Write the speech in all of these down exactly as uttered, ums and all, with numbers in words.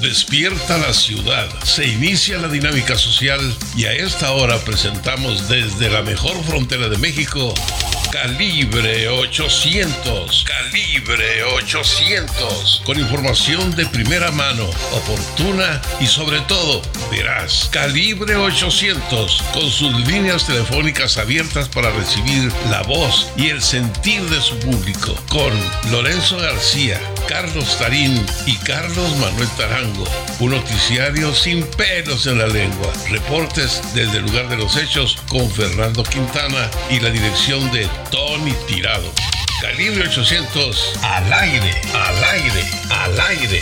Despierta la ciudad, se inicia la dinámica social y a esta hora presentamos desde la mejor frontera de México, Calibre ochocientos, Calibre ochocientos, con información de primera mano, oportuna y sobre todo veraz. Calibre ochocientos, con sus líneas telefónicas abiertas para recibir la voz y el sentir de su público, con Lorenzo García, Carlos Tarín y Carlos Manuel Tarango. Un noticiario sin pelos en la lengua. Reportes desde el lugar de los hechos con Fernando Quintana y la dirección de Tony Tirado. Calibre ochocientos, al aire, al aire, al aire.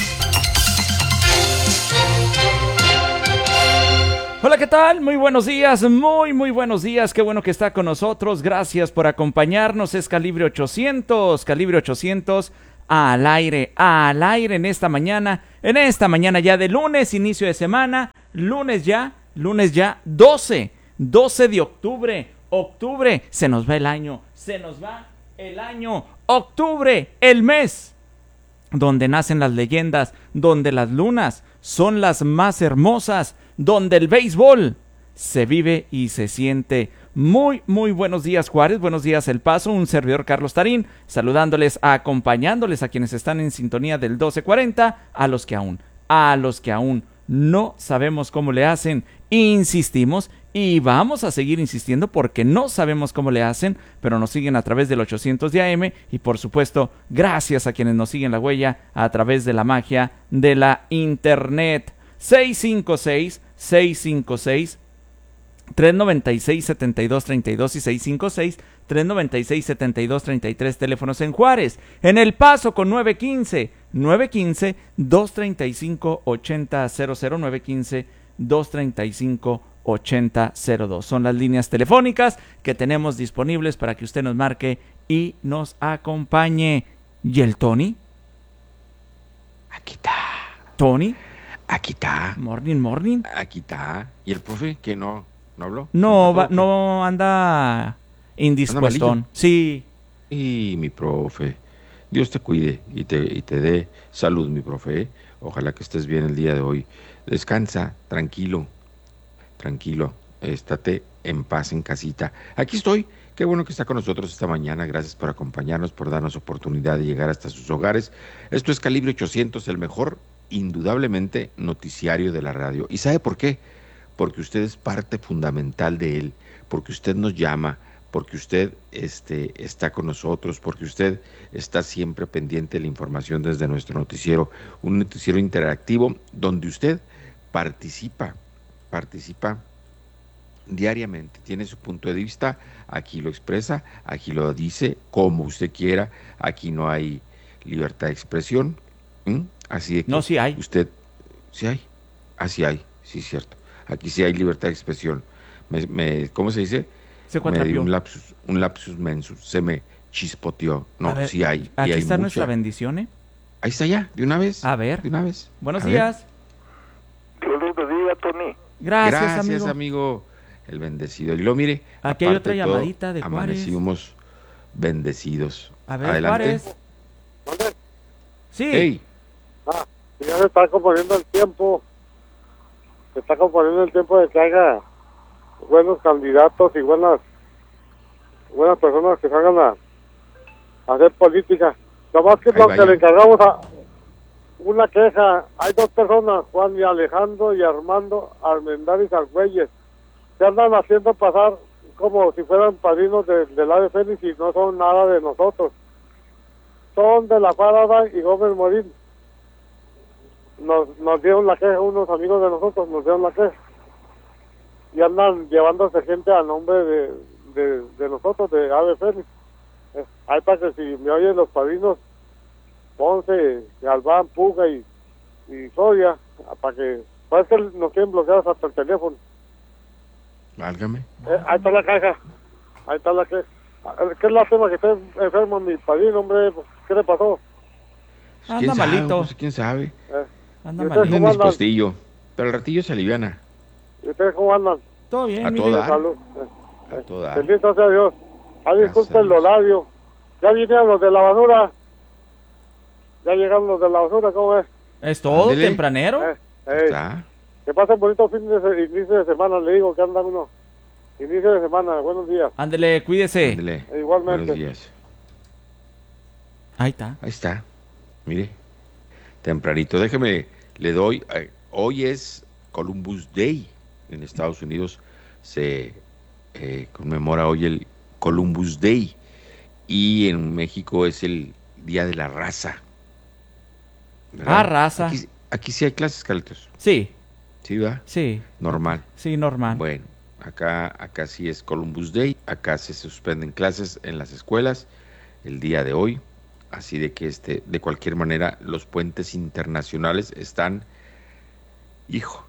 Hola, ¿qué tal? Muy buenos días, muy, muy buenos días. Qué bueno que está con nosotros. Gracias por acompañarnos. Es Calibre ochocientos, Calibre ochocientos, al aire, al aire en esta mañana. En esta mañana ya de lunes, inicio de semana. Lunes ya, lunes ya, doce, doce de octubre. Octubre, se nos va el año, se nos va el año. Octubre, el mes donde nacen las leyendas, donde las lunas son las más hermosas, donde el béisbol se vive y se siente. Muy, muy buenos días, Juárez, buenos días, El Paso, un servidor Carlos Tarín, saludándoles, acompañándoles a quienes están en sintonía del doce cuarenta, a los que aún, a los que aún no sabemos cómo le hacen, insistimos y vamos a seguir insistiendo porque no sabemos cómo le hacen, pero nos siguen a través del ochocientos de A M y por supuesto, gracias a quienes nos siguen la huella a través de la magia de la internet. seis cinco seis, seis cinco seis, tres nueve seis, siete dos tres dos y seis cinco seis, tres nueve seis, siete dos tres tres, teléfonos en Juárez. En El Paso con nueve uno cinco, nueve uno cinco, dos tres cinco, ocho cero cero cero, nueve uno cinco, dos tres cinco, ocho cero cero dos. Son las líneas telefónicas que tenemos disponibles para que usted nos marque y nos acompañe. ¿Y el Tony? Aquí está. ¿Tony? Aquí está. Morning, morning. Aquí está. ¿Y el profe que no, no habló? No, va, no anda indispuestón. ¿Anda Sí. Y mi profe, Dios te cuide y te, y te dé salud, mi profe. Ojalá que estés bien el día de hoy. Descansa, tranquilo, tranquilo. Estate en paz en casita. Aquí estoy. Qué bueno que está con nosotros esta mañana. Gracias por acompañarnos, por darnos oportunidad de llegar hasta sus hogares. Esto es Calibre ochocientos, el mejor, indudablemente, noticiario de la radio. ¿Y sabe por qué? Porque usted es parte fundamental de él, porque usted nos llama, porque usted este, está con nosotros, porque usted está siempre pendiente de la información desde nuestro noticiero, un noticiero interactivo donde usted participa, participa diariamente, tiene su punto de vista, aquí lo expresa, aquí lo dice, como usted quiera, aquí no hay libertad de expresión, ¿Mm? Así de que no, sí hay. Usted, sí hay, así hay, sí es cierto, aquí sí hay libertad de expresión, me, me, ¿cómo se dice? Se me dio un lapsus, un lapsus mensus, se me chispoteó, no, ver, sí hay. Aquí y hay está mucha. Nuestra bendición, ¿eh? Ahí está ya, de una vez. A ver. De una vez. Buenos A días. Ver. Dios los bendiga, Tony. Gracias, Gracias, amigo. amigo. El bendecido. Y lo mire. Aquí hay otra llamadita todo, de Juárez. Amanecimos bendecidos. A ver, adelante. Juárez. ¿Dónde? Sí. Hey. Ah, ya se está componiendo el tiempo. Se está componiendo el tiempo de que haya buenos candidatos y buenas buenas personas que salgan a, a hacer política. Lo más que Ahí lo vaya. que le encargamos a una queja. Hay dos personas, Juan y Alejandro y Armando Armendáriz Argüelles, se andan haciendo pasar como si fueran padrinos de, del Ave Fénix y no son nada de nosotros. Son de la Parada y Gómez Morín. Nos, nos dieron la queja, unos amigos de nosotros nos dieron la queja. Y andan llevándose gente a nombre de, de, de nosotros, de Ave Fénix. Eh, hay para que si me oyen los padrinos, Ponce, Galván, Puga y, y Soria, para que, parece que nos quieren bloquear hasta el teléfono. Válgame. Eh, ahí está la caja, ahí está la queja. ¿Qué lástima que esté enfermo mi padrino, hombre? ¿Qué le pasó? Pues, Anda ¿quién sabe? malito. Pues, ¿quién sabe? Eh, Anda ¿y ustedes malito. Anda cómo andan? dispostillo. Pero al ratillo se aliviana. ¿Y ustedes cómo andan? Todo bien, A mi toda. vida. Salud. A Eh, toda. Bendito sea Dios. Ah, disculpe el Dios. horario. Ya vinieron los de la basura. Ya llegaron los de la basura, ¿cómo es? Es todo, Ándele. tempranero. Eh, eh, Está. que pasen bonito fin de se- inicio de semana, le digo que andan uno. Inicio de semana, buenos días. Ándele, cuídese. Ándele. E igualmente. Buenos días. Ahí está. Ahí está. Mire. Tempranito. Déjeme, le doy. eh, hoy es Columbus Day. En Estados Unidos se eh, conmemora hoy el Columbus Day. Y en México es el Día de la Raza. ¿Verdad? Ah, raza. Aquí, aquí sí hay clases, Carlitos. Sí, Sí, va. sí, Normal. sí, normal. Bueno, acá, acá sí es Columbus Day, acá se suspenden clases en las escuelas el día de hoy, así de que este, de cualquier manera los puentes internacionales están, hijo.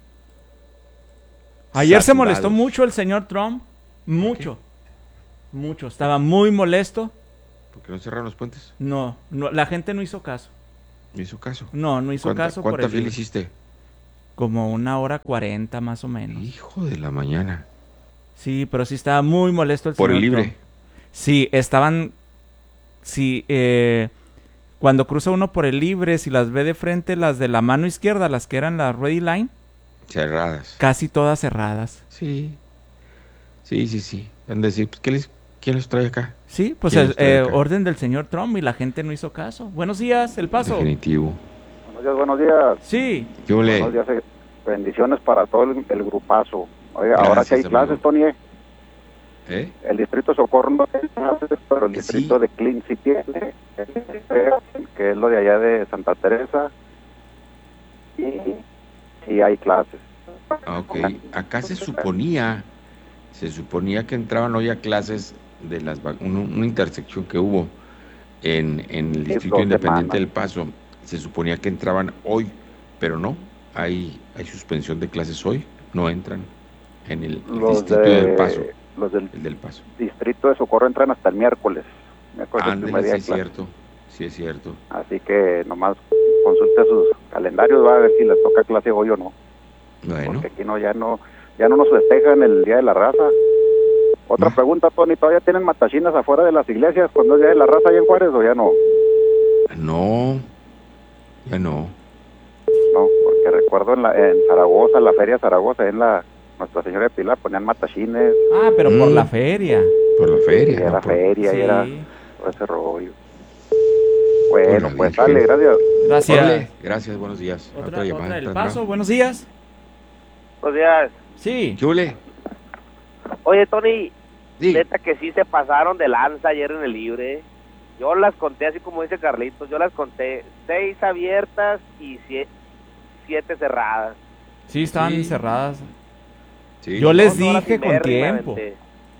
Ayer se saturados. molestó mucho el señor Trump. Mucho. Mucho. Estaba muy molesto. ¿Por qué no cerraron los puentes? No, no, la gente no hizo caso. ¿Me hizo caso? No, no hizo ¿Cuánta, caso por cuánta el fila libro. hiciste? Como una hora cuarenta más o menos. Hijo de la mañana. Sí, pero sí estaba muy molesto el Por señor el libre. Trump. Sí, estaban... Sí, eh, cuando cruza uno por el libre, si las ve de frente, las de la mano izquierda, las que eran las ready line, Cerradas. casi todas cerradas. Sí. Sí, sí, sí. Han de decir, pues, ¿qué les, ¿quién los trae acá? Sí, pues ¿Quién el, los trae eh, acá? orden del señor Trump y la gente no hizo caso. Buenos días, El Paso. Definitivo. Buenos días, buenos días. Sí, ¿Qué ole? Buenos días, eh, bendiciones para todo el, el grupazo. Oiga, ahora Gracias, sí hay amigo. clases, Tony. eh. ¿Eh? El distrito de Socorro no tiene clases, pero el Sí. distrito de Clean sí tiene, que es lo de allá de Santa Teresa. Y sí hay clases. Ah, ok. Acá se suponía, se suponía que entraban hoy a clases de las va- un- una intersección que hubo en, en el Sí, Distrito dos Independiente semanas. del Paso. Se suponía que entraban hoy, pero no. Hay, hay suspensión de clases hoy. No entran en el, el Los, Distrito del Paso. de, los del El del Paso. distrito de Socorro entran hasta el miércoles. Miércoles es el Ándale, primer sí día de es clases. cierto. Sí es cierto. Así que nomás consulte sus calendarios, va a ver si les toca clase hoy o no. Bueno, Porque aquí no ya no ya no nos festejan el Día de la Raza. Otra Ah. pregunta, Tony, ¿todavía tienen matachinas afuera de las iglesias cuando es Día de la Raza allá en Juárez o ya no? no, ya no. No, porque recuerdo en, la, en Zaragoza, la feria de Zaragoza, en la Nuestra Señora de Pilar ponían matachines, ah, pero por Mm. la feria. Por la y feria. era no por- feria, Sí. y era todo ese rollo. Bueno, Por la pues Virgen. dale, gracias. Gracias. Órale, gracias, buenos días. Otra, Otra llamada, otra del ¿estás Paso, bravo? buenos días. Buenos días. Sí. ¿Qué ole? Oye, Tony, Sí. neta que sí se pasaron de lanza ayer en el libre. Yo las conté así como dice Carlitos, yo las conté seis abiertas y sie- siete cerradas. Sí, estaban Sí. cerradas. Sí. Yo les Dos horas dije y con media me tiempo. aventé.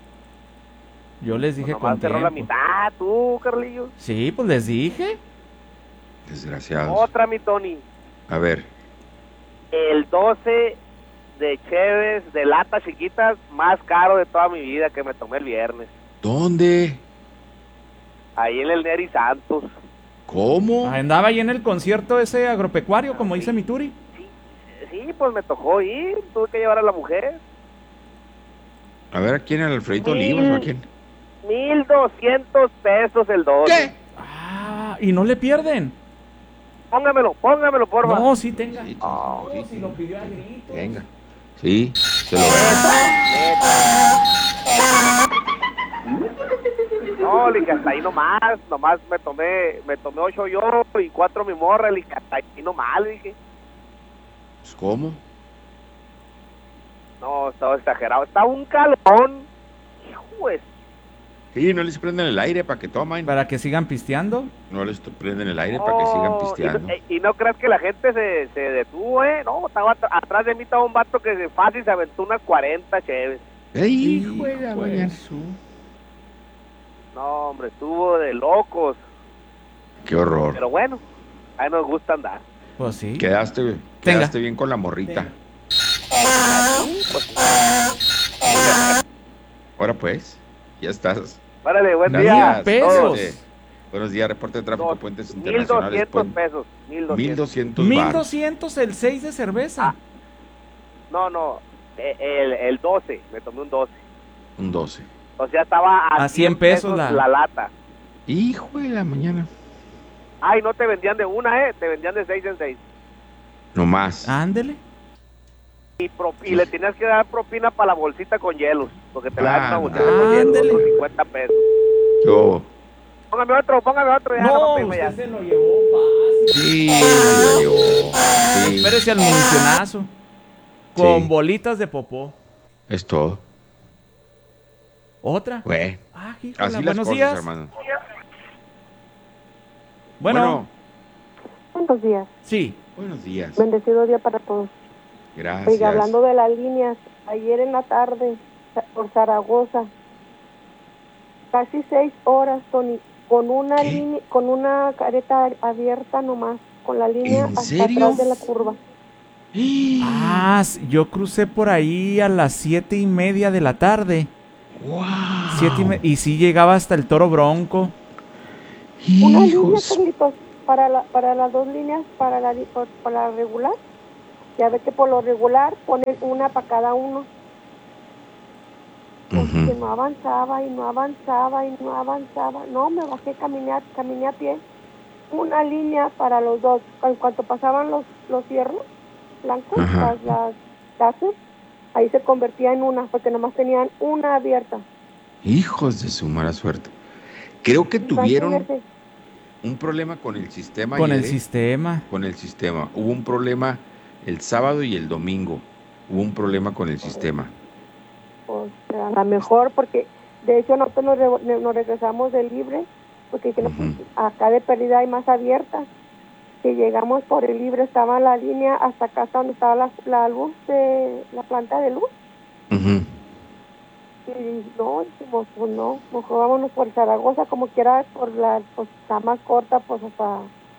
Yo les dije Pues nomás con cerró la tiempo. mitad, tú, Carlillo. Sí, pues les dije. Desgraciados. Otra, mi Tony. A ver, El doce de Cheves, de latas chiquitas, más caro de toda mi vida que me tomé el viernes. ¿dónde? Ahí en el Neri Santos. ¿Cómo? Andaba ahí en el concierto ese agropecuario, como dice mi Turi. Sí, sí, pues me tocó ir, tuve que llevar a la mujer. A ver, ¿a quién? ¿Al Alfredito Olivas o a quién? Mil doscientos pesos el doce. Ah, y no le pierden. Póngamelo, póngamelo, porfa. No, sí tenga. Sí, No, sí, si lo pidió a gritos. Venga. Sí, se lo veo. No, le dije, hasta ahí nomás, nomás me tomé, me tomé ocho yo y cuatro mi morra, le dije, hasta ahí nomás, le dije. Pues, ¿cómo? No, estaba exagerado, estaba un calorón, hijo de... Sí, no les prenden el aire para que tomen. Para que sigan pisteando. No les prenden el aire para que sigan No, pisteando. Y, y no creas que la gente se, se detuvo, eh, no, estaba at- atrás de mí estaba un vato que de fácil se aventó unas cuarenta chéves. ¡Ey, hijo de la Hijo de mañana! su- No, hombre, estuvo de locos, ¡Qué horror! pero bueno, ahí nos gusta andar. Pues sí. Quedaste, Tenga. quedaste bien con la morrita. Ahora pues, ya estás. Órale, buen Gracias. día. Pesos. todos. Eh, Buenos días, reporte de tráfico, Dos- puentes Mil internacionales. doscientos puen- pesos, mil doscientos. mil doscientos mil baros. doscientos el seis de cerveza. Ah. No, no, eh, el, el doce, me tomé un doce. Un doce. O sea, estaba a, A cien pesos la- la lata. Hijo de la mañana. Ay, no te vendían de una, ¿eh? Te vendían de seis en seis. No más. Ándele. Y, pro, y le tenías que dar propina para la bolsita con hielos, porque te la dan una bolsita ándale. con hielos, Ándele. otros cincuenta pesos. Yo. Póngame otro, póngame otro. Ya, No, no, no, ya. usted se lo llevó fácil. Sí, la llevó. Sí. Espérese al municionazo. Con Sí. bolitas de popó. Es todo. ¿Otra? Güey. Ah, híjole, Así las buenos cosas, días. hermano. Bueno, Buenos días. sí. Buenos días. Bendecido día para todos. Gracias. Oiga, hablando de las líneas, ayer en la tarde, por Zaragoza, casi seis horas, Tony, con una ¿Qué? línea, con una careta abierta nomás, con la línea ¿En hasta serio? atrás de la curva. Ah, s- yo crucé por ahí a las siete y media de la tarde. ¡Wow! Siete y, me- y sí llegaba hasta el Toro Bronco. Una línea, Hijos. Carlitos, para la, para las dos líneas, para la, di- por- para la regular. Ya ve que por lo regular ponen una para cada uno. Pues Ujú. que no avanzaba y no avanzaba y no avanzaba. No, me bajé, caminé, a- caminé a pie. Una línea para los dos. En cuanto pasaban los, los fierros blancos, Ajá. las, las láser, ahí se convertía en una, porque nomás tenían una abierta. Hijos de su mala suerte. Creo que tuvieron Imagínese. un problema con el sistema Con el ayer, ¿eh? sistema. Con el sistema. Hubo un problema el sábado y el domingo. Hubo un problema con el sistema. Pues a lo mejor, porque de hecho nosotros nos, re- nos regresamos del libre, porque dije, no, pues, Ujú. acá de pérdida hay más abiertas. Que llegamos por el libre, estaba la línea hasta acá, hasta donde estaba la, la luz de la planta de luz. Ujú. Y no, dijimos, pues no, mejor vámonos por Zaragoza, como quiera, por la, pues está más corta, pues hasta,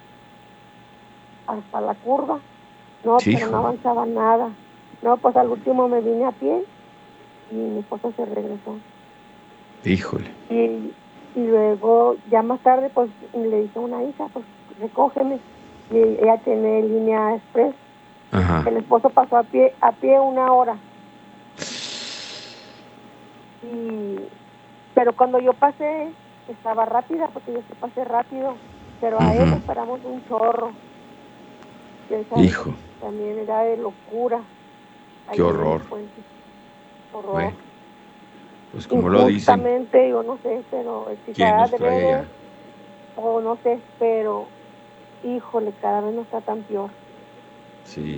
hasta la curva. No, Sí, pero no hijo. avanzaba nada. No, pues al último me vine a pie y mi esposo se regresó. Híjole. Y, y luego, ya más tarde, pues le dije a una hija, pues recógeme. Y ella tiene línea express. Ajá. El esposo pasó a pie, a pie una hora. Y, pero cuando yo pasé, estaba rápida, porque yo se pasé rápido. Pero a él Ujú. le esperamos un chorro. Que esa Hijo. también era de locura. Qué Ahí en el horror. puente. Horror. Bueno, pues como lo dicen, Injustamente, yo no sé, pero si ¿quién será nos trae adrede, allá? o no sé, pero híjole, cada vez no está tan peor. Sí.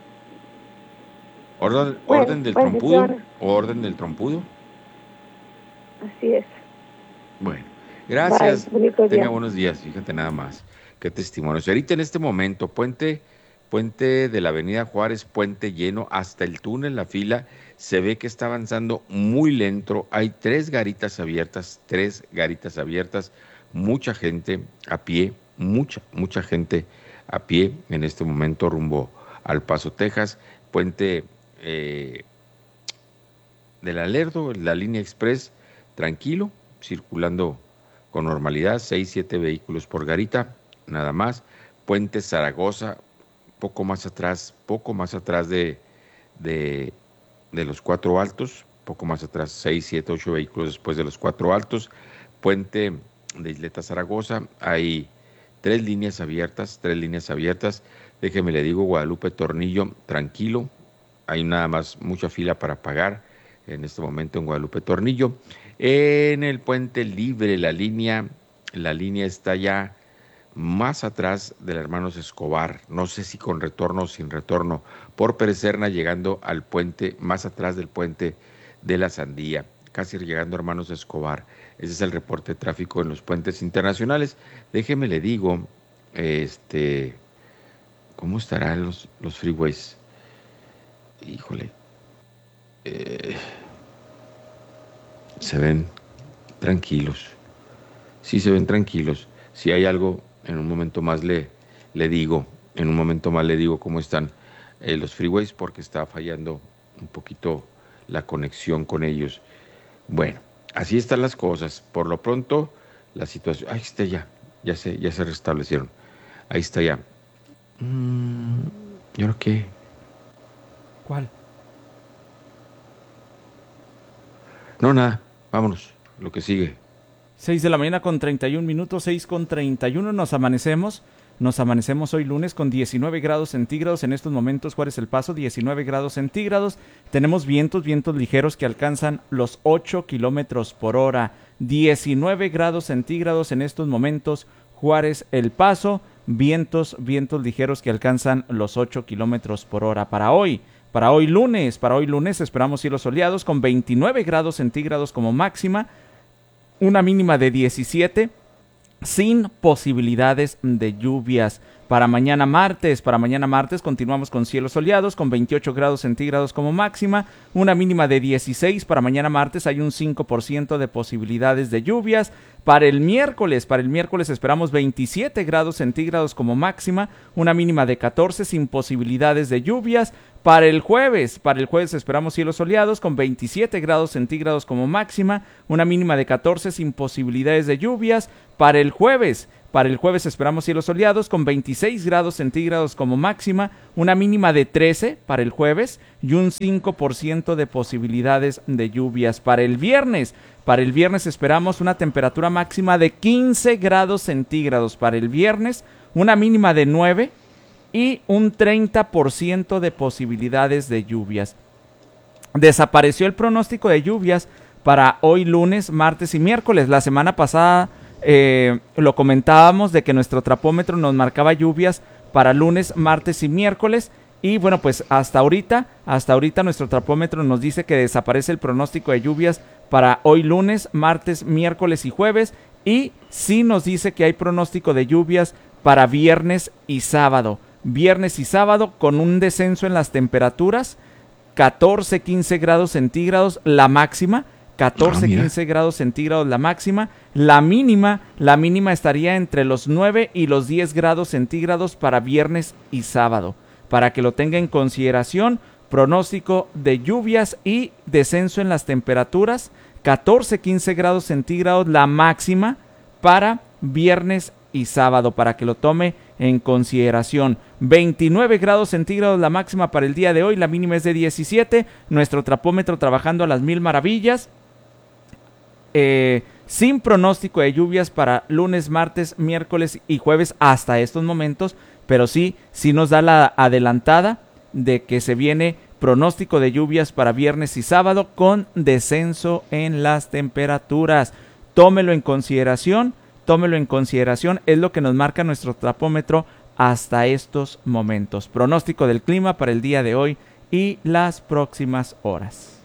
¿Orden, Bueno, orden del trompudo? bendiciones. ¿O orden del trompudo? Así es. Bueno, gracias. Bye, bonito día. Tenga buenos días, fíjate nada más. Qué testimonio. Ahorita en este momento, puente, puente de la Avenida Juárez, puente lleno, hasta el túnel, la fila, se ve que está avanzando muy lento. Hay tres garitas abiertas, tres garitas abiertas, mucha gente a pie, mucha, mucha gente a pie en este momento rumbo al Paso, Texas. Puente eh, del Alerdo, la línea express, tranquilo, circulando con normalidad, seis, siete vehículos por garita, nada más. Puente Zaragoza, poco más atrás, poco más atrás de, de, de los Cuatro Altos, poco más atrás, seis, siete, ocho vehículos después de los Cuatro Altos. Puente de Isleta Zaragoza, hay tres líneas abiertas, tres líneas abiertas. Déjeme le digo, Guadalupe Tornillo, tranquilo, hay nada más mucha fila para pagar en este momento en Guadalupe Tornillo. En el Puente Libre, la línea, la línea está ya más atrás del Hermanos Escobar, no sé si con retorno o sin retorno, por Perecerna, llegando al puente, más atrás del puente de la Sandía, casi llegando a Hermanos Escobar. Ese es el reporte de tráfico en los puentes internacionales. Déjeme le digo, este, ¿cómo estarán los, los freeways? Híjole, eh, se ven tranquilos, sí se ven tranquilos. Si hay algo, en un momento más le, le digo, en un momento más le digo cómo están eh, los freeways, porque está fallando un poquito la conexión con ellos. Bueno, así están las cosas. Por lo pronto, la situación, ahí está ya, ya se, ya se restablecieron. Ahí está ya. Mm, ¿Y ahora qué? ¿Cuál? No, nada, vámonos, lo que sigue. seis de la mañana con treinta y un minutos, seis con treinta y uno, nos amanecemos. Nos amanecemos hoy lunes con diecinueve grados centígrados. En estos momentos, Juárez El Paso, diecinueve grados centígrados. Tenemos vientos, vientos ligeros que alcanzan los ocho kilómetros por hora. diecinueve grados centígrados en estos momentos, Juárez El Paso. Vientos, vientos ligeros que alcanzan los ocho kilómetros por hora. Para hoy, para hoy lunes, para hoy lunes esperamos cielos soleados con veintinueve grados centígrados como máxima. Una mínima de diecisiete. Sin posibilidades de lluvias. Para mañana martes, para mañana martes continuamos con cielos soleados con veintiocho grados centígrados como máxima, una mínima de dieciséis. Para mañana martes hay un cinco por ciento de posibilidades de lluvias. Para el miércoles, para el miércoles esperamos veintisiete grados centígrados como máxima, una mínima de catorce sin posibilidades de lluvias. Para el jueves, para el jueves esperamos cielos soleados con veintisiete grados centígrados como máxima, una mínima de catorce sin posibilidades de lluvias. Para el jueves, para el jueves esperamos cielos soleados con veintiséis grados centígrados como máxima, una mínima de trece para el jueves y un cinco por ciento de posibilidades de lluvias. Para el viernes, para el viernes esperamos una temperatura máxima de quince grados centígrados. Para el viernes, una mínima de nueve y un treinta por ciento de posibilidades de lluvias. Desapareció el pronóstico de lluvias para hoy lunes, martes y miércoles. La semana pasada eh, lo comentábamos de que nuestro trapómetro nos marcaba lluvias para lunes, martes y miércoles. Y bueno, pues hasta ahorita, hasta ahorita nuestro trapómetro nos dice que desaparece el pronóstico de lluvias para hoy lunes, martes, miércoles y jueves. Y sí nos dice que hay pronóstico de lluvias para viernes y sábado. Viernes y sábado con un descenso en las temperaturas, catorce, quince grados centígrados la máxima, catorce, Ah, mira. quince grados centígrados la máxima, la mínima, la mínima estaría entre los nueve y los diez grados centígrados para viernes y sábado. Para que lo tenga en consideración, pronóstico de lluvias y descenso en las temperaturas, catorce, quince grados centígrados la máxima para viernes y sábado, para que lo tome en consideración. veintinueve grados centígrados la máxima para el día de hoy, la mínima es de diecisiete. Nuestro trapómetro trabajando a las mil maravillas. Eh, sin pronóstico de lluvias para lunes, martes, miércoles y jueves hasta estos momentos, pero sí, sí nos da la adelantada de que se viene pronóstico de lluvias para viernes y sábado con descenso en las temperaturas. Tómelo en consideración. Tómelo en consideración, es lo que nos marca nuestro trapómetro hasta estos momentos. Pronóstico del clima para el día de hoy y las próximas horas.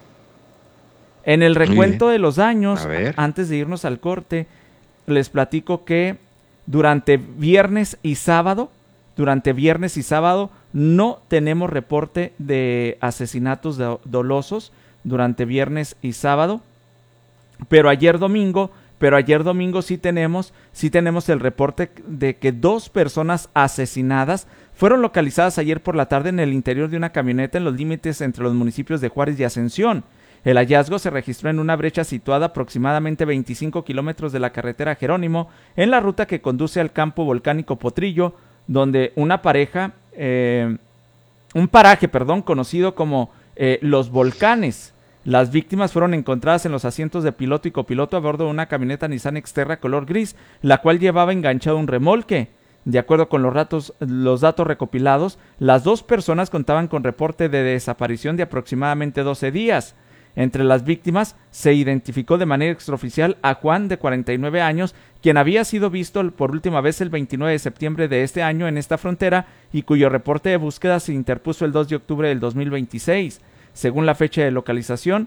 En el recuento de los daños, A ver. antes de irnos al corte, les platico que durante viernes y sábado, durante viernes y sábado, no tenemos reporte de asesinatos do- dolosos durante viernes y sábado, pero ayer domingo Pero ayer domingo sí tenemos, sí tenemos el reporte de que dos personas asesinadas fueron localizadas ayer por la tarde en el interior de una camioneta en los límites entre los municipios de Juárez y Ascensión. El hallazgo se registró en una brecha situada aproximadamente veinticinco kilómetros de la carretera Jerónimo, en la ruta que conduce al campo volcánico Potrillo, donde una pareja, eh, un paraje, perdón, conocido como eh, Los Volcanes. Las víctimas fueron encontradas en los asientos de piloto y copiloto a bordo de una camioneta Nissan Xterra color gris, la cual llevaba enganchado un remolque. De acuerdo con los, ratos, los datos recopilados, las dos personas contaban con reporte de desaparición de aproximadamente doce días. Entre las víctimas se identificó de manera extraoficial a Juan, de cuarenta y nueve años, quien había sido visto por última vez el veintinueve de septiembre de este año en esta frontera y cuyo reporte de búsqueda se interpuso el dos de octubre del dos mil veintiséis. Según la fecha de localización,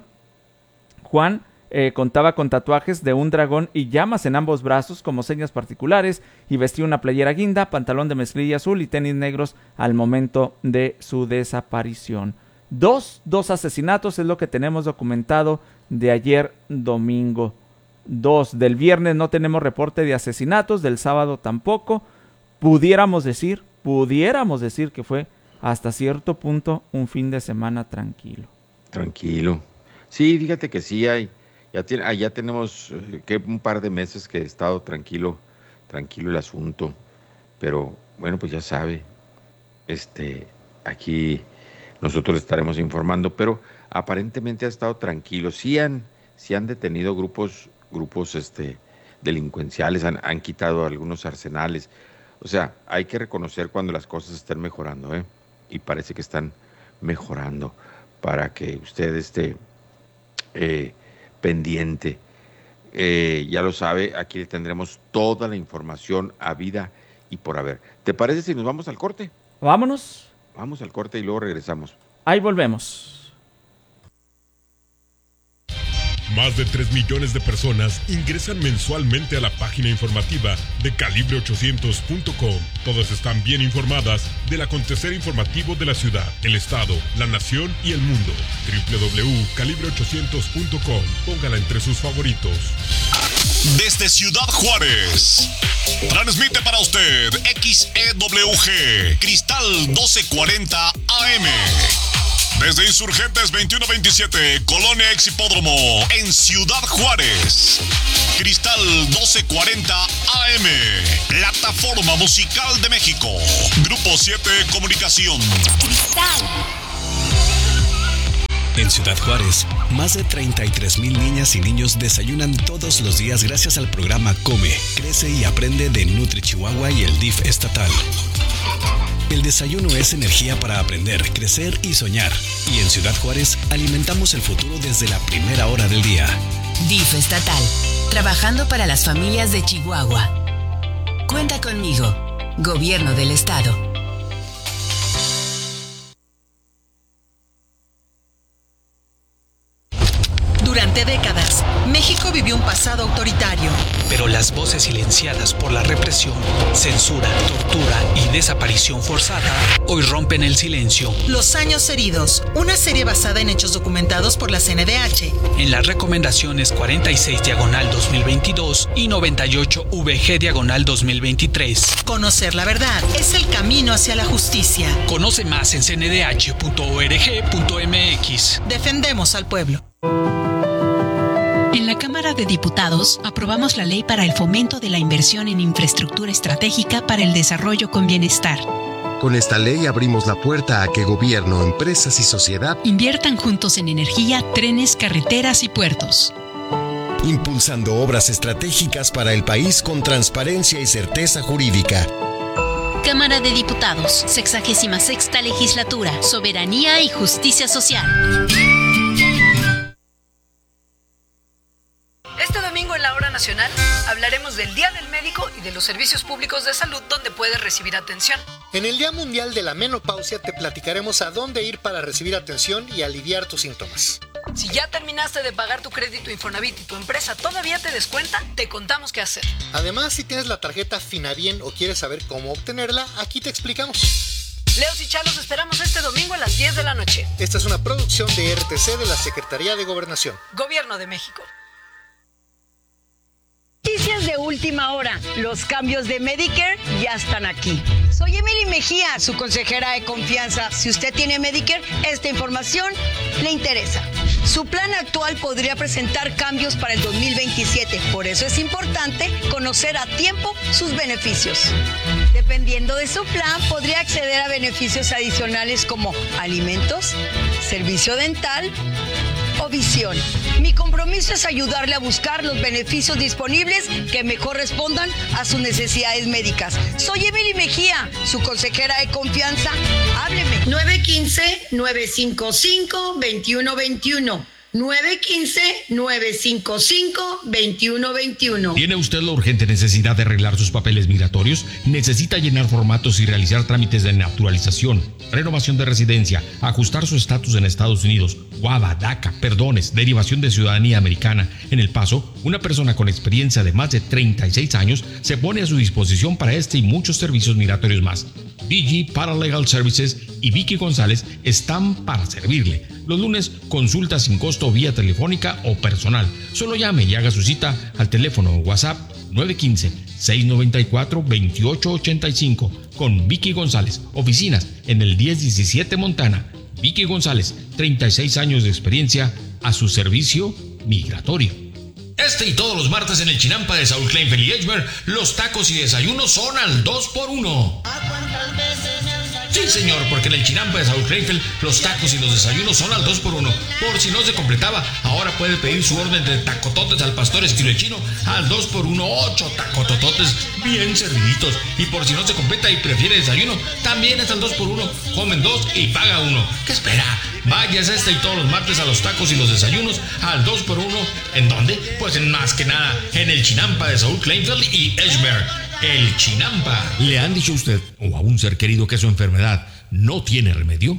Juan eh, contaba con tatuajes de un dragón y llamas en ambos brazos como señas particulares y vestía una playera guinda, pantalón de mezclilla azul y tenis negros al momento de su desaparición. Dos, dos asesinatos es lo que tenemos documentado de ayer domingo. Dos. Del viernes no tenemos reporte de asesinatos, del sábado tampoco. Pudiéramos decir, pudiéramos decir que fue hasta cierto punto un fin de semana tranquilo. Tranquilo. Sí, fíjate que sí hay. Ya, tiene, ah, ya tenemos eh, que un par de meses que he estado tranquilo, tranquilo el asunto. Pero bueno, pues ya sabe, este, aquí nosotros estaremos informando, pero aparentemente ha estado tranquilo. Sí han, sí han detenido grupos, grupos este, delincuenciales, han, han quitado algunos arsenales. O sea, hay que reconocer cuando las cosas están mejorando, ¿eh? Y parece que están mejorando, para que usted esté eh, pendiente. Eh, ya lo sabe, aquí le tendremos toda la información habida y por haber. ¿Te parece si nos vamos al corte? Vámonos. Vamos al corte y luego regresamos. Ahí volvemos. Más de tres millones de personas ingresan mensualmente a la página informativa de calibre ochocientos punto com. Todas están bien informadas del acontecer informativo de la ciudad, el estado, la nación y el mundo. doble u doble u doble u punto calibre ochocientos punto com. Póngala entre sus favoritos. Desde Ciudad Juárez, transmite para usted X E W G, Cristal doce cuarenta A M. Desde Insurgentes veintiuno veintisiete, Colonia Ex Hipódromo, en Ciudad Juárez. Cristal doce cuarenta A M, Plataforma Musical de México. Grupo siete Comunicación. Cristal. En Ciudad Juárez, más de treinta y tres mil niñas y niños desayunan todos los días gracias al programa Come, Crece y Aprende de Nutri Chihuahua y el D I F estatal. El desayuno es energía para aprender, crecer y soñar. Y en Ciudad Juárez alimentamos el futuro desde la primera hora del día. D I F estatal, trabajando para las familias de Chihuahua. Cuenta conmigo, Gobierno del Estado. Durante décadas, México vivió un pasado autoritario. Pero las voces silenciadas por la represión, censura, tortura y desaparición forzada hoy rompen el silencio. Los años heridos, una serie basada en hechos documentados por la C N D H. En las recomendaciones cuarenta y seis diagonal dos mil veintidós y noventa y ocho V G diagonal dos mil veintitrés. Conocer la verdad es el camino hacia la justicia. Conoce más en c n d h punto org punto m x. Defendemos al pueblo. En la Cámara de Diputados aprobamos la ley para el fomento de la inversión en infraestructura estratégica para el desarrollo con bienestar. Con esta ley abrimos la puerta a que gobierno, empresas y sociedad inviertan juntos en energía, trenes, carreteras y puertos. Impulsando obras estratégicas para el país con transparencia y certeza jurídica. Cámara de Diputados, sexagésima sexta legislatura, soberanía y justicia social. Este domingo en la Hora Nacional hablaremos del Día del Médico y de los servicios públicos de salud donde puedes recibir atención. En el Día Mundial de la Menopausia te platicaremos a dónde ir para recibir atención y aliviar tus síntomas. Si ya terminaste de pagar tu crédito Infonavit y tu empresa todavía te descuenta, te contamos qué hacer. Además, si tienes la tarjeta Finabien o quieres saber cómo obtenerla, aquí te explicamos. Leos y Chalos esperamos este domingo a las diez de la noche. Esta es una producción de R T C de la Secretaría de Gobernación. Gobierno de México. Noticias de última hora. Los cambios de Medicare ya están aquí. Soy Emily Mejía, su consejera de confianza. Si usted tiene Medicare, esta información le interesa. Su plan actual podría presentar cambios para el dos mil veintisiete. Por eso es importante conocer a tiempo sus beneficios. Dependiendo de su plan, podría acceder a beneficios adicionales como alimentos, servicio dental o visión. Mi compromiso es ayudarle a buscar los beneficios disponibles que mejor respondan a sus necesidades médicas. Soy Emily Mejía, su consejera de confianza. Hábleme. nueve uno cinco, nueve cinco cinco, dos uno dos uno. nueve uno cinco, nueve cinco cinco, dos uno dos uno. ¿Tiene usted la urgente necesidad de arreglar sus papeles migratorios? ¿Necesita llenar formatos y realizar trámites de naturalización, renovación de residencia, ajustar su estatus en Estados Unidos, Guava, DACA, perdones, derivación de ciudadanía americana? En El Paso, una persona con experiencia de más de treinta y seis años se pone a su disposición para este y muchos servicios migratorios más. D G Paralegal Services y Vicky González están para servirle. Los lunes, consulta sin costo vía telefónica o personal. Solo llame y haga su cita al teléfono o WhatsApp nueve uno cinco, seis nueve cuatro, dos ocho ocho cinco con Vicky González. Oficinas en el diez diecisiete Montana. Vicky González, treinta y seis años de experiencia a su servicio migratorio. Este y todos los martes en el Chinampa de Saúl Kleinfeld y Edgemer, los tacos y desayunos son al dos por uno. Sí, señor, porque en el Chinampa de Saúl Kleinfeld los tacos y los desayunos son al dos por uno. Por si no se completaba, ahora puede pedir su orden de tacototes al pastor estilo chino al dos por uno, ocho tacotototes bien serviditos. Y por si no se completa y prefiere desayuno, también es al dos por uno. Comen dos y paga uno. ¿Qué espera? Váyase este y todos los martes a los tacos y los desayunos al dos por uno. ¿En dónde? Pues en más que nada en el Chinampa de Saúl Kleinfeld y Edgeberg. El Chinampa. ¿Le han dicho a usted o a un ser querido que su enfermedad no tiene remedio?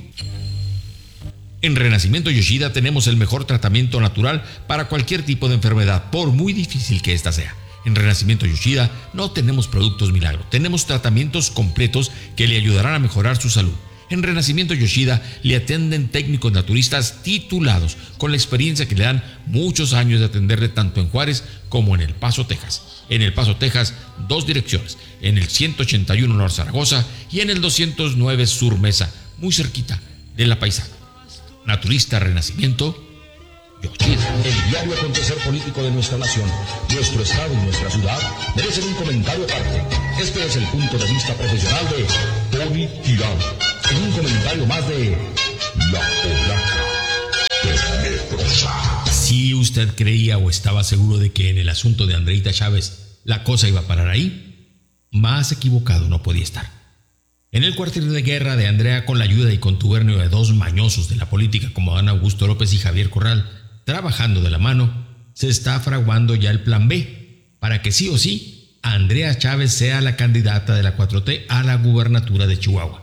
En Renacimiento Yoshida tenemos el mejor tratamiento natural para cualquier tipo de enfermedad, por muy difícil que ésta sea. En Renacimiento Yoshida no tenemos productos milagro, tenemos tratamientos completos que le ayudarán a mejorar su salud. En Renacimiento Yoshida le atienden técnicos naturistas titulados, con la experiencia que le dan muchos años de atenderle tanto en Juárez como en El Paso, Texas. En El Paso, Texas, dos direcciones, en el ciento ochenta y uno Norte Zaragoza y en el doscientos nueve Sur Mesa, muy cerquita de La Paisana. Naturista Renacimiento Yoshida. El diario acontecer político de nuestra nación, nuestro estado y nuestra ciudad merecen un comentario aparte. Este es el punto de vista profesional de Tony Tirán. En un comentario más de La Polaca Tenebrosa. Si usted creía o estaba seguro de que en el asunto de Andreita Chávez la cosa iba a parar ahí, más equivocado no podía estar. En el cuartel de guerra de Andrea, con la ayuda y contubernio de dos mañosos de la política como Adán Augusto López y Javier Corral, trabajando de la mano, se está fraguando ya el plan B, para que sí o sí, Andrea Chávez sea la candidata de la cuatro T a la gubernatura de Chihuahua.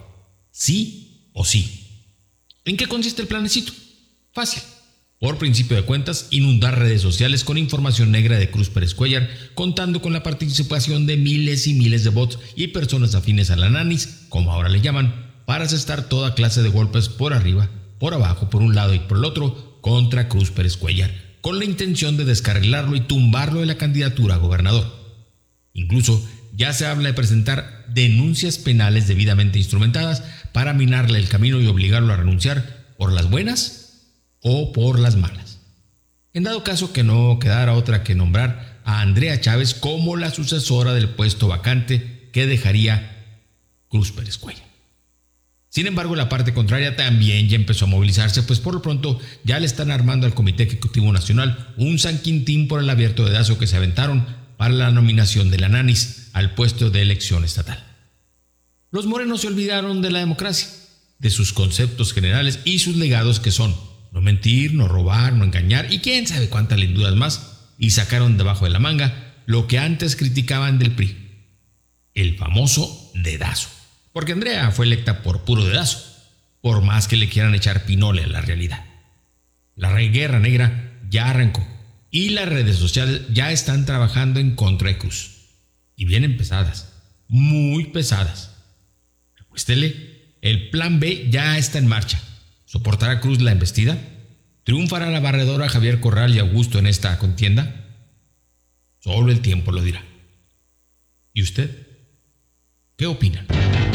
Sí o sí. ¿En qué consiste el planecito? Fácil. Por principio de cuentas, inundar redes sociales con información negra de Cruz Pérez Cuellar, contando con la participación de miles y miles de bots y personas afines a la nanis, como ahora le llaman, para asestar toda clase de golpes por arriba, por abajo, por un lado y por el otro, contra Cruz Pérez Cuellar, con la intención de descarrilarlo y tumbarlo de la candidatura a gobernador. Incluso ya se habla de presentar denuncias penales debidamente instrumentadas para minarle el camino y obligarlo a renunciar por las buenas o por las malas. En dado caso que no quedara otra que nombrar a Andrea Chávez como la sucesora del puesto vacante que dejaría Cruz Pérez Cuellar. Sin embargo, la parte contraria también ya empezó a movilizarse, pues por lo pronto ya le están armando al Comité Ejecutivo Nacional un San Quintín por el abierto dedazo que se aventaron para la nominación de la nanis al puesto de elección estatal. Los morenos se olvidaron de la democracia, de sus conceptos generales y sus legados, que son no mentir, no robar, no engañar y quién sabe cuántas linduras más, y sacaron debajo de la manga lo que antes criticaban del P R I, el famoso dedazo. Porque Andrea fue electa por puro dedazo, por más que le quieran echar pinole a la realidad. La guerra negra ya arrancó y las redes sociales ya están trabajando en contra de Cruz. Y vienen pesadas, muy pesadas. Recuéstele, el plan B ya está en marcha. ¿Soportará Cruz la embestida? ¿Triunfará la barredora Javier Corral y Augusto en esta contienda? Solo el tiempo lo dirá. ¿Y usted? ¿Qué opina?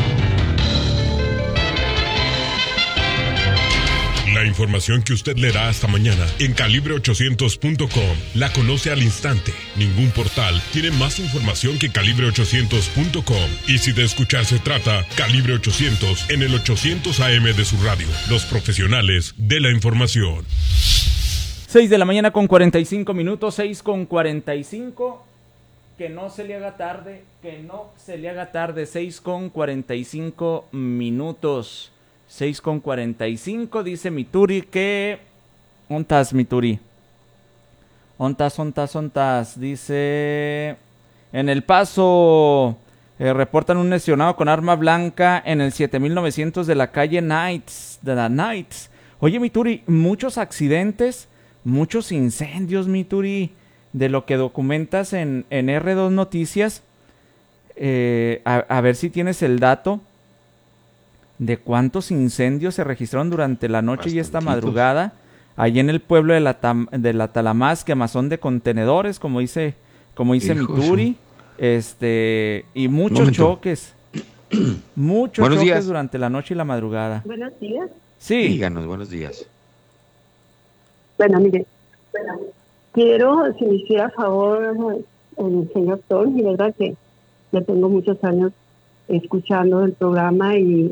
La información que usted leerá hasta mañana en calibre ochocientos punto com la conoce al instante. Ningún portal tiene más información que calibre ochocientos punto com. Y si de escuchar se trata, Calibre ochocientos en el ochocientos A M de su radio. Los profesionales de la información. seis de la mañana con cuarenta y cinco minutos, seis con cuarenta y cinco. Que no se le haga tarde, que no se le haga tarde, seis con cuarenta y cinco minutos. seis con cuarenta y cinco, dice Mituri que... ¿Ontas, Mituri? Ontas, ontas, ontas. Dice... En El Paso eh, reportan un lesionado con arma blanca en el siete mil novecientos de la calle Knights, de la Knights. Oye, Mituri, muchos accidentes, muchos incendios, Mituri, de lo que documentas en, en R dos Noticias. Eh, a, a ver si tienes el dato de cuántos incendios se registraron durante la noche y esta madrugada, allí en el pueblo de la, Tam, de la Talamás, quemazón de contenedores, como dice, como dice Hijo Mituri, este, y muchos Momento. choques, muchos buenos choques días. Durante la noche y la madrugada. Buenos días. Sí. Díganos, buenos días. Bueno, mire, bueno, quiero, si me hiciera favor, el señor Tony, verdad que ya tengo muchos años escuchando el programa y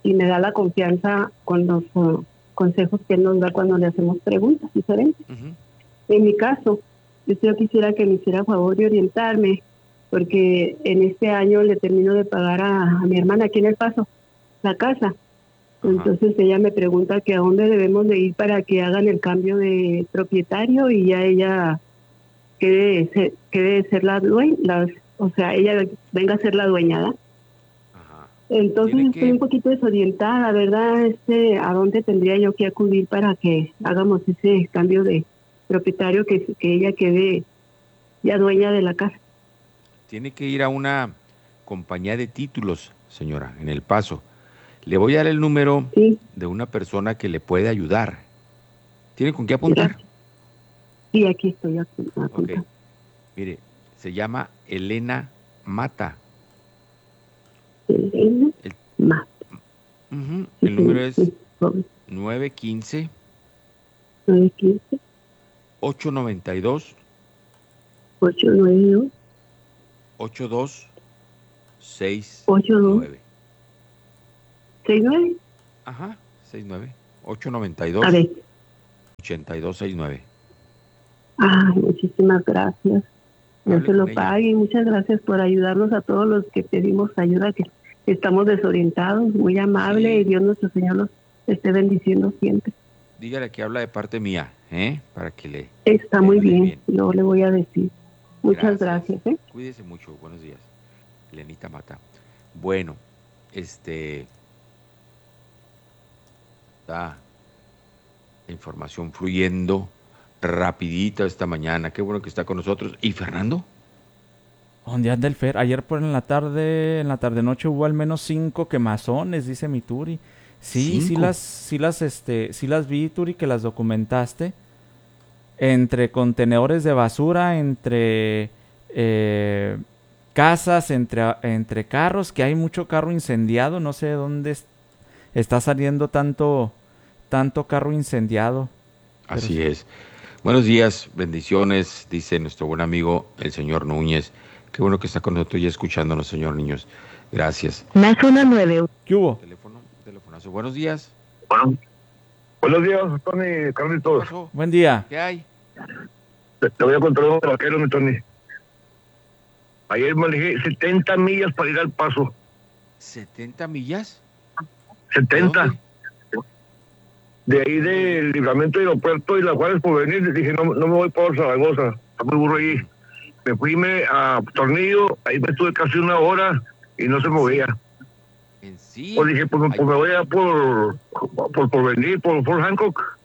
y me da la confianza con los uh, consejos que él nos da cuando le hacemos preguntas diferentes. Uh-huh. En mi caso, yo quisiera que me hiciera favor de orientarme, porque en este año le termino de pagar a, a mi hermana aquí en El Paso la casa. Entonces ella me pregunta que a dónde debemos de ir para que hagan el cambio de propietario y ya ella quede ser, quede ser la dueña, la, o sea, ella venga a ser la dueñada. Ajá. Entonces estoy que... un poquito desorientada, ¿verdad? Este, ¿a dónde tendría yo que acudir para que hagamos ese cambio de propietario, que, que ella quede ya dueña de la casa? Tiene que ir a una compañía de títulos, señora, en El Paso. Le voy a dar el número sí. de una persona que le puede ayudar. ¿Tiene con qué apuntar? Gracias. Sí, aquí estoy apuntando. Okay. Mire, se llama Elena Mata. Elena el, Mata. Uh-huh, el sí, número es sí, nueve uno cinco, ocho nueve dos, ocho nueve dos, ocho dos seis nueve. ¿seis nueve? Ajá, seis nueve. ocho nueve dos, ocho dos seis nueve. Ah, muchísimas gracias. Dios se lo pague y muchas gracias por ayudarnos a todos los que pedimos ayuda, que estamos desorientados. Muy amable sí. Y Dios nuestro Señor los esté bendiciendo siempre. Dígale que habla de parte mía, ¿eh? Para que le... Está muy bien. bien, yo le voy a decir. Muchas gracias, gracias ¿eh? Cuídese mucho, buenos días. Elenita Mata. Bueno, este... Está la información fluyendo rapidita esta mañana. Qué bueno que está con nosotros. ¿Y Fernando? ¿Dónde anda el Fer? Ayer por en la tarde, en la tarde noche hubo al menos cinco quemazones, dice mi Turi. Sí, ¿Cinco? sí las, sí las, este, sí las vi, Turi, que las documentaste. Entre contenedores de basura, entre eh, casas, entre, entre carros, que hay mucho carro incendiado. No sé de dónde es, está saliendo tanto, tanto carro incendiado. Así Pero... es. Buenos días, bendiciones, dice nuestro buen amigo el señor Núñez. Qué bueno que está con nosotros y escuchándonos, señor Niños. Gracias. Más una nueve. ¿Qué hubo? Teléfono, telefonazo. Buenos días. Bueno, buenos días, Tony, Carlitos. Buen día. ¿Qué hay? Te, te voy a contar un vaquero, mi Tony. Ayer manejé setenta millas para ir al Paso. ¿setenta millas? setenta. De ahí del Libramiento del Aeropuerto y la Juárez por venir, dije, no, no me voy por Zaragoza, está muy burro ahí. Me fui me, a Tornillo, ahí me estuve casi una hora y no se movía. ¿En sí? Pues dije, pues, pues me voy a por, por, por venir, por Fort Hancock.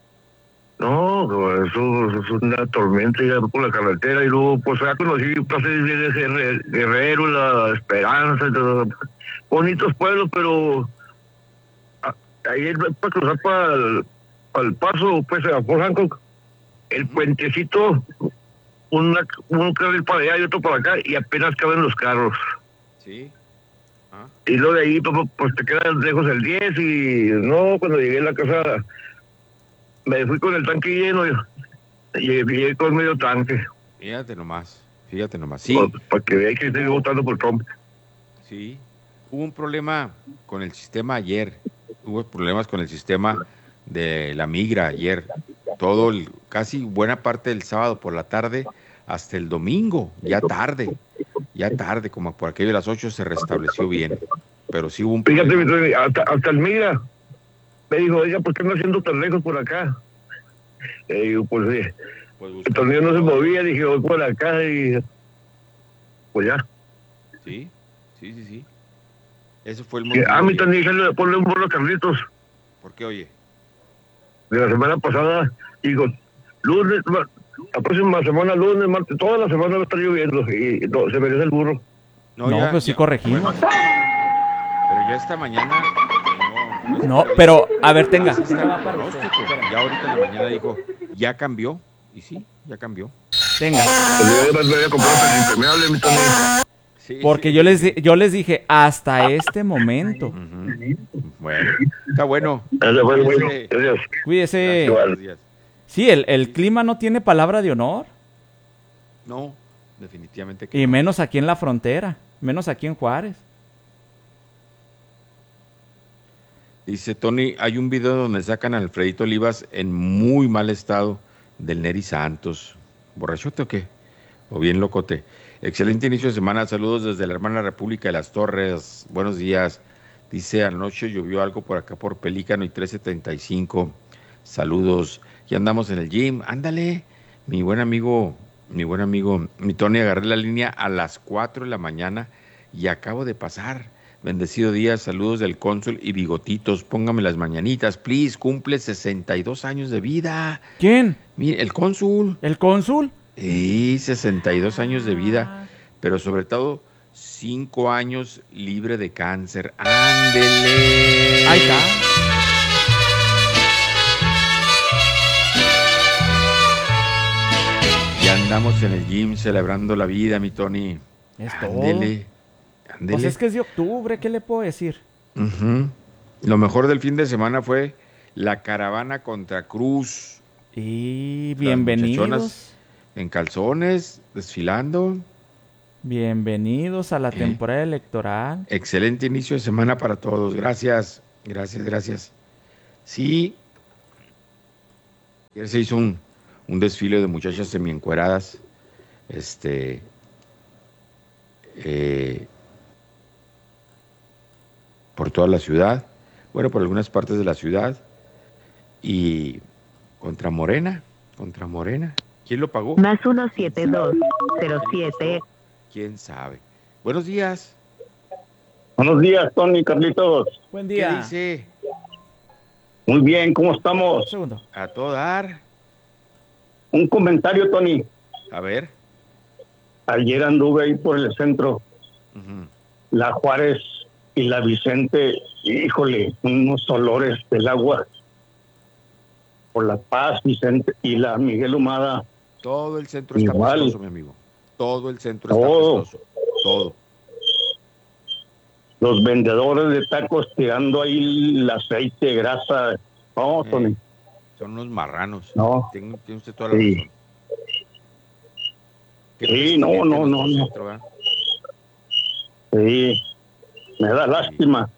No, eso, eso es una tormenta ya por la carretera y luego pues ya conocí plazas de Guerrero, La Esperanza, bonitos pueblos, pero... Ahí para cruzar para el, para el Paso, pues a Fort Hancock, el puentecito, una, un carril para allá y otro para acá, y apenas caben los carros. Sí. Ah. Y luego de ahí, pues, pues te quedas lejos el diez, y no, cuando llegué a la casa, me fui con el tanque lleno, y llegué con medio tanque. Fíjate nomás, fíjate nomás. Sí. Para, para que veáis que estoy votando por Trump. Sí. Hubo un problema con el sistema ayer. Hubo problemas con el sistema de la migra ayer, todo el, casi buena parte del sábado por la tarde hasta el domingo, ya tarde, ya tarde, como por aquello de las ocho se restableció bien, pero sí hubo un problema. Fíjate, hasta, hasta el migra me dijo, oiga, ¿por qué no haciendo tan lejos por acá? Le digo, pues sí, pues el tornillo no se movía, dije, voy por acá y pues ya. Sí, sí, sí, sí. Eso fue el motivo. A mí también salió de ponle un burro a Carlitos. ¿Por qué, oye? De la semana pasada, digo, lunes, la próxima semana, lunes, martes, toda la semana va a estar lloviendo y, y no, se merece el burro. No, no ya, pues sí corregimos. Bueno, pero ya esta mañana... No, no, pero, a ver, tenga. Ya ahorita en la mañana dijo, ya cambió, y sí, ya cambió. Tenga. Pues yo me voy a comprar el impermeable, mi Tony. Sí, porque sí, yo les yo les dije hasta este momento. Uh-huh. Bueno, está bueno. Cuídese. Cuídese. Sí, el, el clima no tiene palabra de honor. No, definitivamente que y no. Menos aquí en la frontera, menos aquí en Juárez. Dice Tony, hay un video donde sacan a Alfredito Olivas en muy mal estado del Neri Santos. ¿Borrachote o qué? O bien locote. Excelente inicio de semana. Saludos desde la hermana República de las Torres. Buenos días. Dice, anoche llovió algo por acá por Pelícano y trece setenta y cinco. Saludos. Ya andamos en el gym. Ándale. Mi buen amigo, mi buen amigo, mi Tony, agarré la línea a las cuatro de la mañana y acabo de pasar. Bendecido día, saludos del cónsul y bigotitos. Póngame las mañanitas, please. Cumple sesenta y dos años de vida. ¿Quién? Mire, el cónsul. ¿El cónsul? Sí, sesenta y dos años de vida, pero sobre todo cinco años libre de cáncer. ¡Ándele! Ahí está. Ya andamos en el gym celebrando la vida, mi Tony. Es todo. Ándele, ándele. Pues es que es de octubre, ¿qué le puedo decir? Uh-huh. Lo mejor del fin de semana fue la caravana contra Cruz. Y bienvenidos. En calzones, desfilando. Bienvenidos a la ¿Eh? temporada electoral. Excelente inicio de semana para todos. Gracias, gracias, gracias. Sí, ayer se hizo un, un desfile de muchachas semiencueradas, este, eh, por toda la ciudad, bueno, por algunas partes de la ciudad, y contra Morena, contra Morena. ¿Quién lo pagó? Más uno siete dos cero siete. ¿Quién sabe? Buenos días. Buenos días, Tony, Carlitos. Buen día. ¿Qué dice? Muy bien, ¿cómo estamos? Un segundo. A todo dar. Un comentario, Tony. A ver. Ayer anduve ahí por el centro. Uh-huh. La Juárez y la Vicente, híjole, unos olores del agua. Por La Paz, Vicente, y la Miguel Humada. Todo el centro está igual. apestoso, mi amigo. Todo el centro Todo. está apestoso. Todo. Los vendedores de tacos tirando ahí el aceite, grasa. No, Eh, Tony. Son unos marranos. No. Tiene, tiene usted toda la Sí. razón. Qué Sí, triste no, ambiente no, en no, nuestro no. centro, ¿verdad? Sí, me da lástima.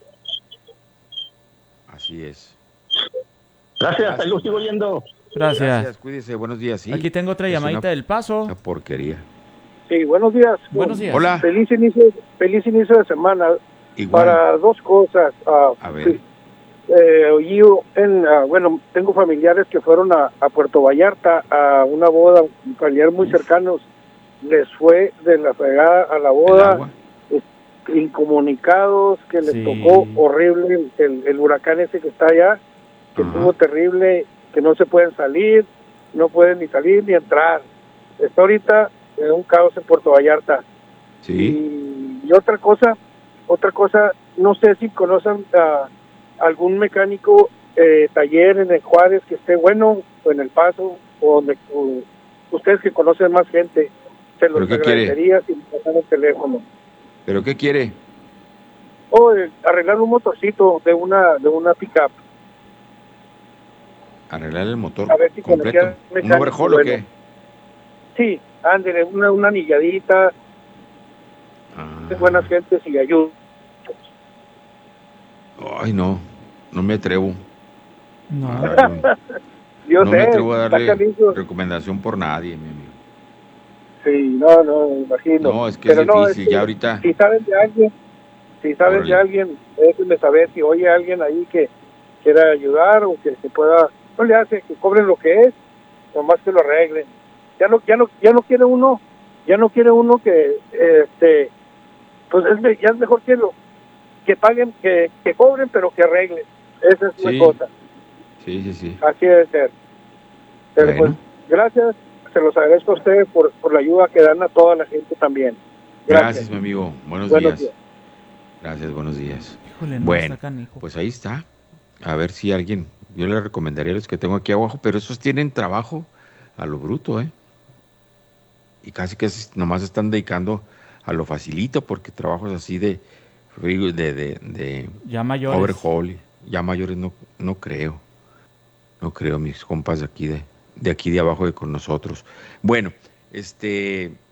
Así es. Gracias, ahí lo sigo oyendo. Gracias. Gracias, cuídese. Buenos días. Sí. Aquí tengo otra Es llamadita una- del Paso. Una porquería. Sí, buenos días. Buenos días. Hola. Feliz inicio, feliz inicio de semana. Igual. Para dos cosas. ah, A ver. sí. Eh, yo, en, ah, bueno, tengo familiares que fueron a, a Puerto Vallarta a una boda, familiares muy cercanos. Les fue de la fregada a la boda, eh, incomunicados, que les Sí. tocó horrible el, el huracán ese que está allá, que Ajá. estuvo terrible, que no se pueden salir, no pueden ni salir ni entrar. Está ahorita en un caos en Puerto Vallarta. Sí. Y, y otra cosa, otra cosa, no sé si conocen a algún mecánico eh, taller en el Juárez que esté bueno, o en El Paso, o donde o ustedes que conocen más gente, se los ¿Pero qué quiere? agradecería si me pasan el teléfono. ¿Pero qué quiere? O eh, arreglar un motorcito de una de una pickup. ¿Arreglar el motor A ver si completo? conocía un ¿Un mecánico overhaul o bueno. qué? Sí, ándele, una, una anilladita, Ah. de buenas gentes y ayuda. Ay, no. No me atrevo. No. A darle un- Yo no sé, me atrevo a está darle canijo. recomendación por nadie, mi amigo. Sí, no, no, me imagino. No, es que Pero es no, difícil. que ya ahorita. Si saben de alguien, si saben Órale. de alguien, déjenme saber si oye a alguien ahí que quiera ayudar o que se pueda, no le hace que cobren lo que es, nomás que lo arreglen. Ya no, ya no, ya no quiere uno, ya no quiere uno que, este, pues es, me- ya es mejor que lo, que paguen, que, que cobren, pero que arreglen. Esa es Sí. la cosa. Sí, sí, sí. Así debe ser. Pero Bueno. pues, gracias, se los agradezco a ustedes por, por la ayuda que dan a toda la gente también. Gracias, Gracias. mi amigo. Buenos, Buenos días. días. Gracias, buenos días. Híjole, no, Bueno, está canijo. pues ahí está. A ver si alguien, yo le recomendaría a los que tengo aquí abajo, pero esos tienen trabajo a lo bruto, ¿eh? Y casi que es- nomás están dedicando a lo facilito, porque trabajos así de, de, de, de Ya mayores. overhaul, ya mayores no, no creo. No creo, mis compas de aquí de, de aquí de abajo de con nosotros. Bueno, este,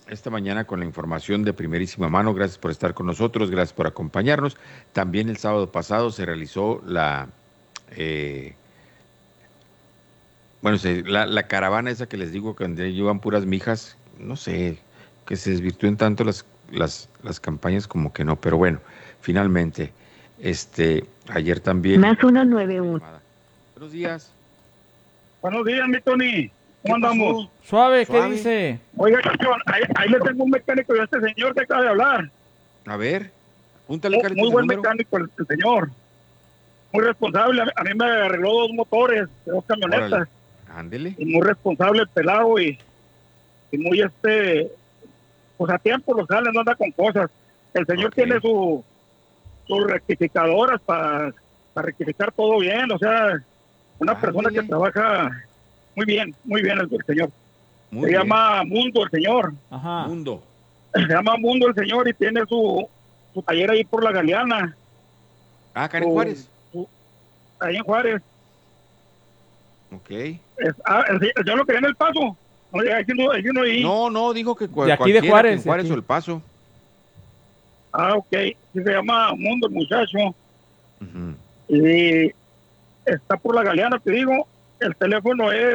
esta mañana con la información de primerísima mano. Gracias por estar con nosotros, gracias por acompañarnos. También el sábado pasado se realizó la, eh, bueno, se, la, la caravana esa que les digo que llevan puras mijas, no sé, que se desvirtúen tanto las, las, las campañas como que no, pero bueno, finalmente, este, ayer también. Más uno nueve uno. Buenos días. Buenos días, mi Tony. ¿Cómo andamos? Suave, ¿qué Suave. dice? Oiga, campeón, ahí, ahí le tengo un mecánico de este señor que acaba de hablar. A ver, apúntale, Muy, muy buen mecánico el, el señor. Muy responsable. A, a mí me arregló dos motores, dos camionetas. Órale. Ándele. Y muy responsable el pelado y, y muy este, pues a tiempo lo sale, no anda con cosas. El señor Okay. tiene su sus rectificadoras para rectificar todo bien, o sea, una Ándele. persona que trabaja muy bien, muy bien el, el señor. Muy Se bien. llama Mundo el señor. Ajá. Mundo. Se llama Mundo el señor y tiene su, su taller ahí por la Galeana. Ah, acá en Su- Juárez. su- ahí en Juárez. Ok. Es, ah, el, el señor lo quería en El Paso. Oye, hay uno, hay uno ahí. No, no, dijo que cua- De aquí de cualquiera, Juárez, que en de Juárez aquí. o El Paso. Ah, ok. Sí, se llama Mundo el muchacho. Ujú. Y está por la Galeana, te digo. El teléfono es